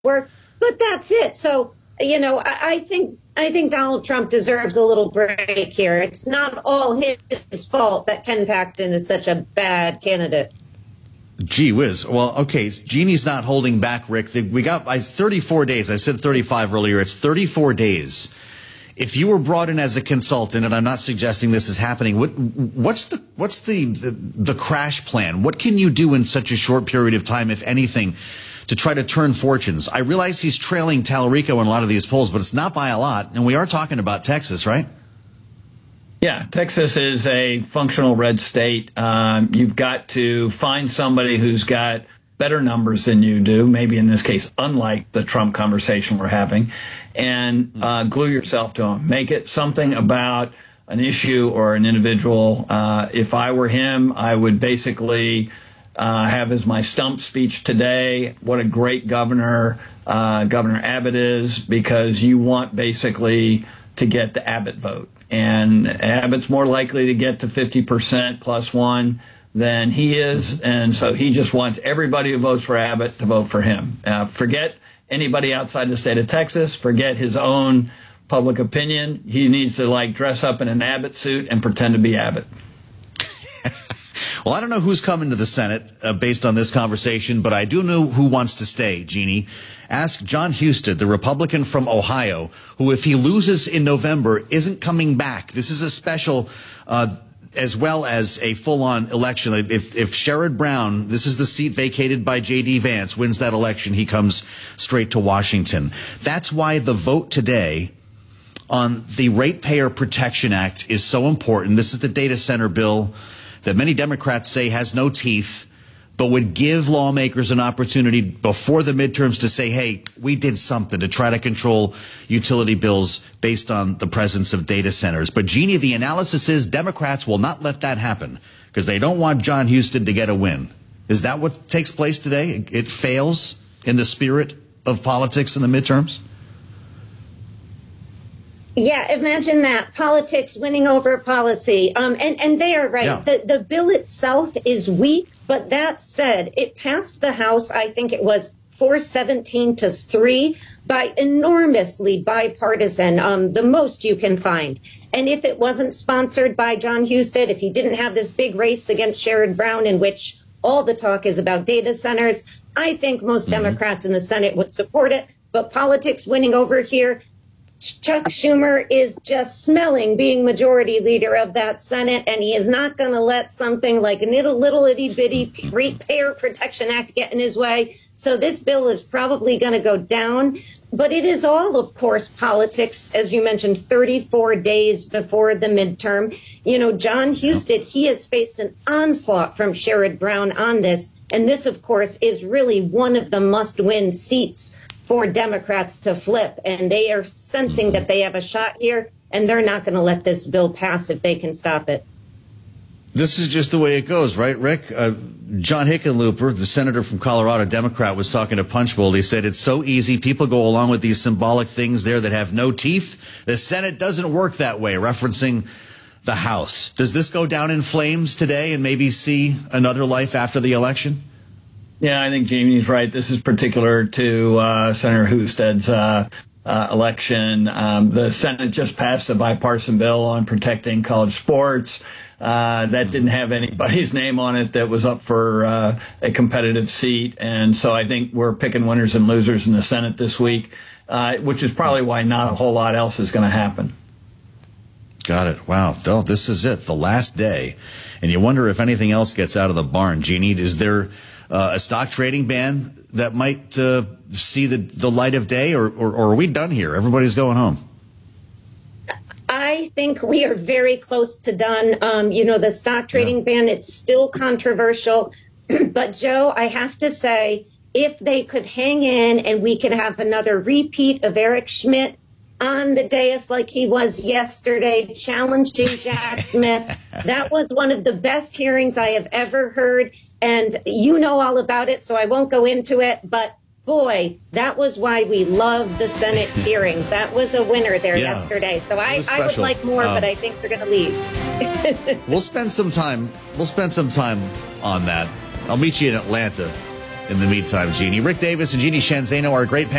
work, but that's it. So, I think Donald Trump deserves a little break here. It's not all his fault that Ken Paxton is such a bad candidate. Gee whiz. Well, okay, Jeannie's not holding back, Rick. We got 34 days. I said 35 earlier. It's 34 days. If you were brought in as a consultant, and I'm not suggesting this is happening, what's the crash plan? What can you do in such a short period of time, if anything, to try to turn fortunes? I realize he's trailing Tallarico in a lot of these polls, but it's not by a lot. And we are talking about Texas, right? Yeah, Texas is a functional red state. You've got to find somebody who's got better numbers than you do, maybe in this case, unlike the Trump conversation we're having, and glue yourself to them. Make it something about an issue or an individual. If I were him, I would basically have as my stump speech today what a great governor Governor Abbott is, because you want basically to get the Abbott vote. And Abbott's more likely to get to 50% plus one than he is. And so he just wants everybody who votes for Abbott to vote for him. Forget anybody outside the state of Texas. Forget his own public opinion. He needs to dress up in an Abbott suit and pretend to be Abbott. Well, I don't know who's coming to the Senate based on this conversation, but I do know who wants to stay, Jeannie. Ask John Husted, the Republican from Ohio, who, if he loses in November, isn't coming back. This is a special, as well as a full-on election. If Sherrod Brown, this is the seat vacated by J.D. Vance, wins that election, he comes straight to Washington. That's why the vote today on the Ratepayer Protection Act is so important. This is the data center bill that many Democrats say has no teeth, but would give lawmakers an opportunity before the midterms to say, hey, we did something to try to control utility bills based on the presence of data centers. But, Jeannie, the analysis is Democrats will not let that happen because they don't want John Husted to get a win. Is that what takes place today? It fails in the spirit of politics in the midterms? Yeah, imagine that. Politics winning over policy. And they are right. Yeah. The bill itself is weak, but that said, it passed the House, I think it was 417-3, by enormously bipartisan, the most you can find. And if it wasn't sponsored by John Husted, if he didn't have this big race against Sherrod Brown in which all the talk is about data centers, I think most Democrats in the Senate would support it. But politics winning over here, Chuck Schumer is just smelling being majority leader of that Senate, and he is not going to let something like a little itty bitty Ratepayer Protection Act get in his way. So this bill is probably going to go down. But it is all, of course, politics, as you mentioned, 34 days before the midterm. John Husted, he has faced an onslaught from Sherrod Brown on this. And this, of course, is really one of the must-win seats for Democrats to flip, and they are sensing that they have a shot here, and they're not going to let this bill pass if they can stop it. This is just the way it goes, right, Rick? John Hickenlooper, the senator from Colorado, Democrat, was talking to Punchbowl. He said it's so easy. People go along with these symbolic things there that have no teeth. The Senate doesn't work that way, referencing the House. Does this go down in flames today and maybe see another life after the election? Yeah, I think Jamie's right. This is particular to Senator Husted's election. The Senate just passed a bipartisan bill on protecting college sports. That didn't have anybody's name on it that was up for a competitive seat. And so I think we're picking winners and losers in the Senate this week, which is probably why not a whole lot else is going to happen. Got it. Wow. Well, this is it, the last day. And you wonder if anything else gets out of the barn. Jeannie, is there a stock trading ban that might see the light of day, or are we done here? Everybody's going home. I think we are very close to done. The stock trading ban, it's still controversial. But, Joe, I have to say, if they could hang in and we could have another repeat of Eric Schmidt on the dais like he was yesterday, challenging Jack Smith, that was one of the best hearings I have ever heard. And you know all about it, so I won't go into it. But, boy, that was why we love the Senate hearings. That was a winner there yesterday. So I would like more, but I think they're going to leave. We'll spend some time on that. I'll meet you in Atlanta in the meantime, Jeannie. Rick Davis and Jeannie Shanzano are great